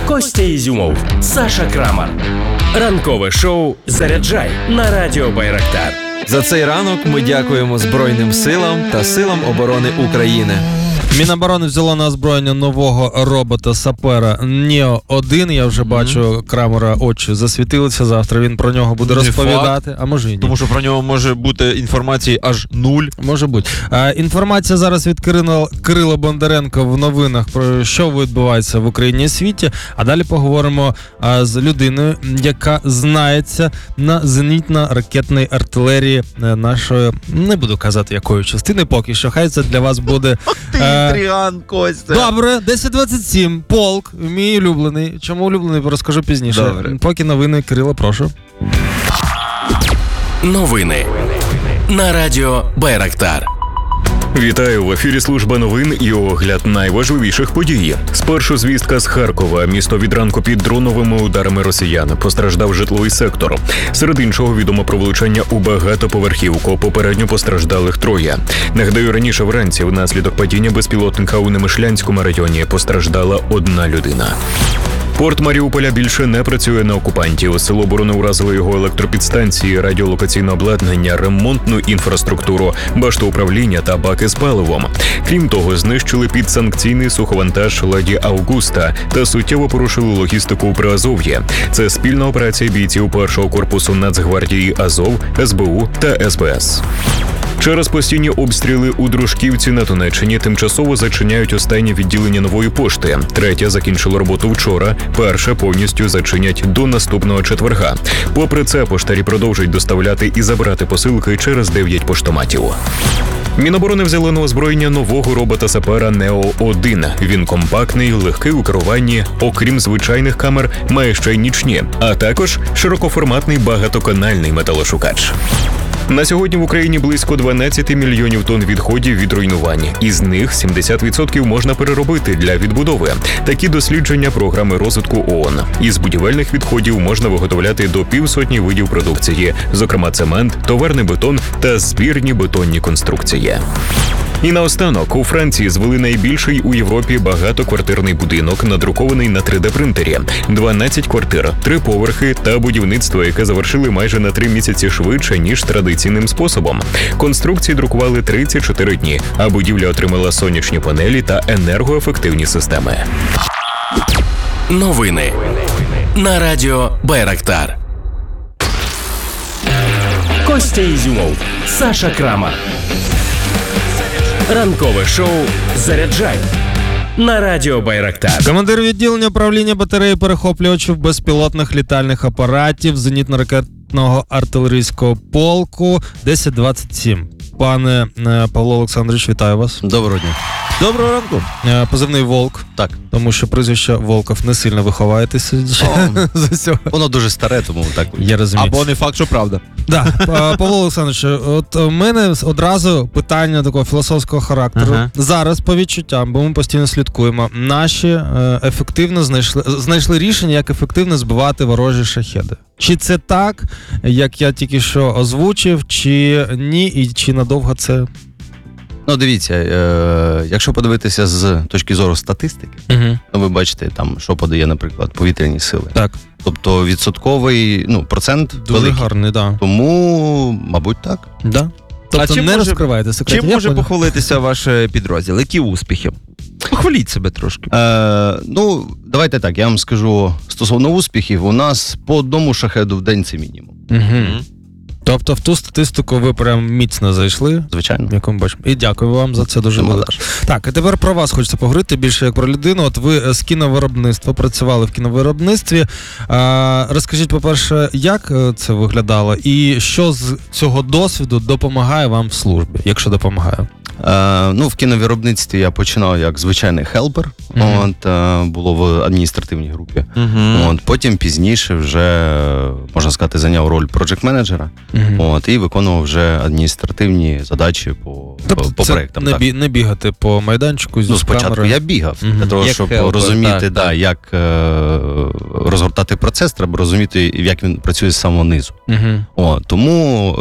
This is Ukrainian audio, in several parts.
Костя Ізюмов, Саша Крамар. Ранкове шоу «Заряджай» на Радіо Байрактар. За цей ранок ми дякуємо Збройним силам та Силам оборони України. Міноборони взяло на озброєння нового робота-сапера Нео-1. Я вже бачу, Крамера очі засвітилися. Завтра він про нього буде розповідати. Факт. А може і ні. Тому що про нього може бути інформації аж 0. Може бути. Інформація зараз від Кирила Бондаренка в новинах про що відбувається в Україні і світі. А далі поговоримо з людиною, яка знається на зенітно-ракетній артилерії нашої, не буду казати якої частини поки що. Хай це для вас буде... Інтриган, Костя. Добре, 10:27, полк, мій улюблений. Чому улюблений, розкажу пізніше. Добре. Поки новини, Кирило, прошу. Новини на Радіо Байрактар. Вітаю, в ефірі служба новин і огляд найважливіших подій. Спершу звістка з Харкова. Місто від ранку під дроновими ударами росіян. Постраждав житловий сектор. Серед іншого відомо про влучання у багатоповерхівку. Попередньо постраждалих 3. Нагадаю, раніше вранці внаслідок падіння безпілотника у Немишлянському районі постраждала 1 людина. Порт Маріуполя більше не працює на окупантів. Сили оборони уразили його електропідстанції, радіолокаційне обладнання, ремонтну інфраструктуру, башту управління та баки з паливом. Крім того, знищили підсанкційний суховантаж «Леді Аугуста» та суттєво порушили логістику у Приазов'ї. Це спільна операція бійців 1-го корпусу Нацгвардії Азов, СБУ та СБС. Через постійні обстріли у Дружківці на Донеччині тимчасово зачиняють останнє відділення нової пошти. 3 закінчило роботу вчора, 1 повністю зачинять до наступного четверга. Попри це, поштарі продовжують доставляти і забирати посилки через 9 поштоматів. Міноборони взяли на озброєння нового робота-сапера Нео-1. Він компактний, легкий у керуванні, окрім звичайних камер, має ще й нічні, а також широкоформатний багатоканальний металошукач. На сьогодні в Україні близько 12 мільйонів тонн відходів від руйнувань. Із них 70% можна переробити для відбудови. Такі дослідження програми розвитку ООН. Із будівельних відходів можна виготовляти до 150 видів продукції, зокрема цемент, товарний бетон та збірні бетонні конструкції. І наостанок, у Франції звели найбільший у Європі багатоквартирний будинок, надрукований на 3D-принтері. 12 квартир, 3 поверхи та будівництво, яке завершили майже на 3 місяці швидше, ніж традиційним способом. Конструкції друкували 34 дні, а будівля отримала сонячні панелі та енергоефективні системи. Новини на Радіо Байрактар. Костя Ізюмов, Саша Крамар. Ранкове шоу «Заряджай» на Радіо Байрактар. Командир відділення управління батареї перехоплювачів безпілотних літальних апаратів зенітно-ракетного артилерійського полку 1027. Пане Павло Олександрович, вітаю вас. Доброго дня. Доброго ранку. Позивний Волк. Так. Тому що прізвище Волков не сильно виховаєтеся за цього. Воно дуже старе, тому так. Я розумію. Або не факт, що правда. Да. Павло Олександрович, от у мене одразу питання такого філософського характеру. Ага. Зараз по відчуттям, бо ми постійно слідкуємо, наші ефективно знайшли рішення, як ефективно збивати ворожі шахеди. Чи це так, як я тільки що озвучив, чи ні, і чи надовго це? Ну, дивіться, якщо подивитися з точки зору статистики, то ви бачите, там, що подає, наприклад, повітряні сили. Так. Тобто відсотковий, процент дуже великий. Гарний, да. Тому, мабуть, так. Да. Тобто не розкривайте секрети. Чим може похвалитися ваш підрозділ? Які успіхи? Похваліть себе трошки. Давайте так, я вам скажу, стосовно успіхів, у нас по 1 шахеду в день це мінімум. Тобто в ту статистику ви прям міцно зайшли. Звичайно. Як ми бачимо. І дякую вам за це дуже велике. Так, а тепер про вас хочеться поговорити більше як про людину. От ви з кіновиробництва, працювали в кіновиробництві. Розкажіть, по-перше, як це виглядало і що з цього досвіду допомагає вам в службі, якщо допомагає? В кіновиробництві я починав як звичайний хелпер, було в адміністративній групі. Потім пізніше вже, можна сказати, зайняв роль проджект-менеджера і виконував вже адміністративні задачі по проєктам. Не бігати по майданчику з спочатку камерою. я бігав, для того, щоб розуміти, як розгортати процес, треба розуміти, як він працює з самого низу. Тому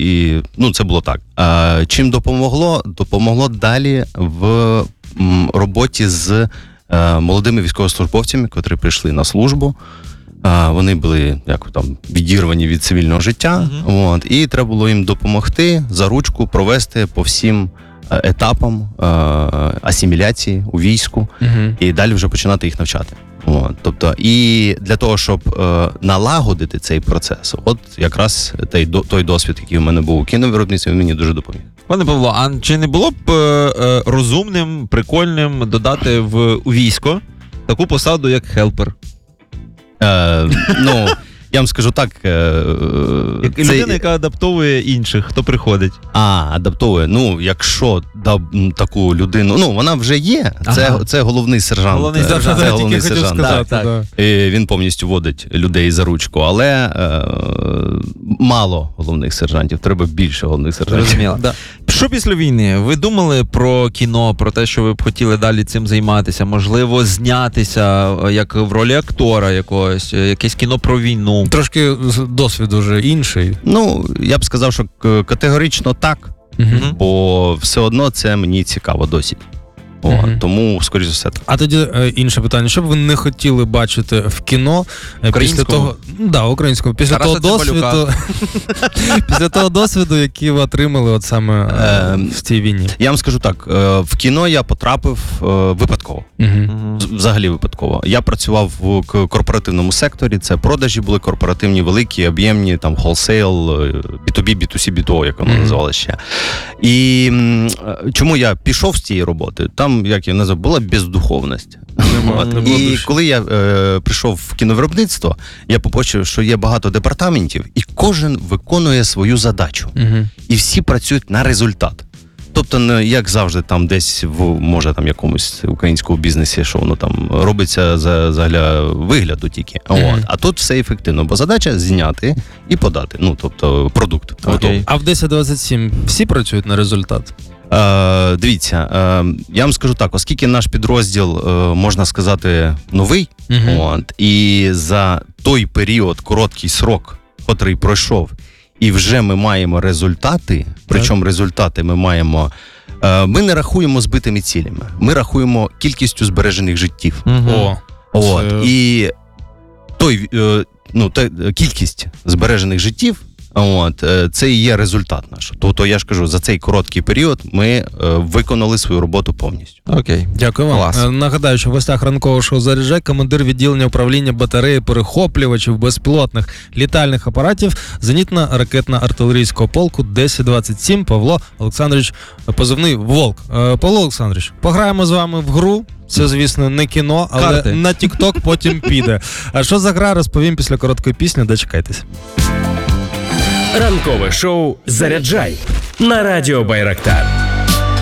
це було так. Чим допомогло? Допомогло далі в роботі з молодими військовослужбовцями, котрі прийшли на службу. Вони були відірвані від цивільного життя, і треба було їм допомогти за ручку провести по всім етапам асиміляції у війську і далі вже починати їх навчати. Тобто, і для того, щоб налагодити цей процес, от якраз той досвід, який в мене був у кіновиробництві, він мені дуже допоміг. Пане Павло, а чи не було б розумним, прикольним додати у військо таку посаду, як хелпер? Я вам скажу так. Людина, яка адаптовує інших, хто приходить. Адаптовує. Якщо таку людину, вона вже є. Це головний сержант. Це головний сержант. Так. Він повністю водить людей за ручку, але мало головних сержантів, треба більше головних сержантів. Зрозуміло. Що після війни? Ви думали про кіно, про те, що ви б хотіли далі цим займатися? Можливо, знятися як в ролі актора якогось, якесь кіно про війну? Трошки досвід уже інший. Я б сказав, що категорично так, бо все одно це мені цікаво досі. Тому, скоріш за все, так. А тоді інше питання. Що б ви не хотіли бачити в кіно після того... українському. Після того досвіду, який ви отримали от саме в цій війні? Я вам скажу так. В кіно я потрапив випадково. Взагалі випадково. Я працював в корпоративному секторі. Це продажі були корпоративні, великі, об'ємні, там, wholesale, B2B, B2C, B2O, як воно називали ще. І чому я пішов з цієї роботи? Там, як я назвав, була бездуховність. І коли я прийшов в кіновиробництво, я побачив, що є багато департаментів, і кожен виконує свою задачу. І всі працюють на результат. Тобто, як завжди, там десь може там якомусь українському бізнесі, що воно там робиться за вигляду тільки. А тут все ефективно, бо задача зняти і подати. Тобто продукт. А в 1027 всі працюють на результат? Дивіться, я вам скажу так, оскільки наш підрозділ, можна сказати, новий, і за той період, короткий срок, котрий пройшов, і вже ми маємо результати, причому результати ми маємо, ми не рахуємо збитими цілями, ми рахуємо кількістю збережених життів. І кількість збережених життів, це і є результат наш. Тобто, я ж кажу, за цей короткий період ми виконали свою роботу повністю. Окей. Дякую вам. Нагадаю, що в гостях ранкового шоу «Заряджай» командир відділення управління батареї перехоплювачів безпілотних літальних апаратів зенітно-ракетно-артилерійського полку 1027 Павло Олександрович, позивний «Волк». Павло Олександрович, пограємо з вами в гру. Це, звісно, не кіно, але карти. На TikTok потім піде. А що за гра, розповім після короткої пісні. Дочекайтесь. Ранкове шоу «Заряджай» на Радіо Байрактар.